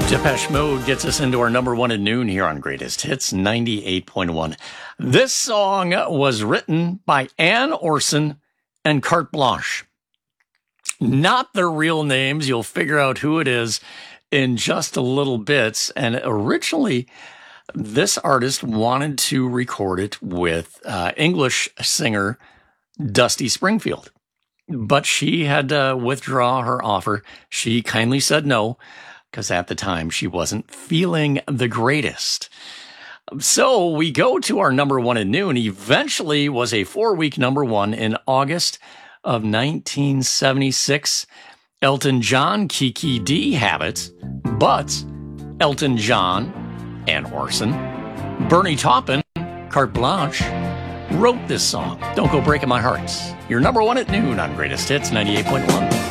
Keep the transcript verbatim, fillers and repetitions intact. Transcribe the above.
Depeche Mode gets us into our number one at noon here on Greatest Hits ninety-eight point one. This song was written by Ann Orson and Carte Blanche. Not their real names. You'll figure out who it is in just a little bit. And originally, this artist wanted to record it with uh, English singer Dusty Springfield. But she had to withdraw her offer. She kindly said no, because at the time she wasn't feeling the greatest. So we go to our number one at noon. Eventually was a four-week number one in August of nineteen seventy-six. Elton John, Kiki D have it, but Elton John, Ann Orson, Bernie Taupin, Carte Blanche wrote this song. Don't Go Breaking My Heart. Your number one at noon on Greatest Hits ninety-eight point one.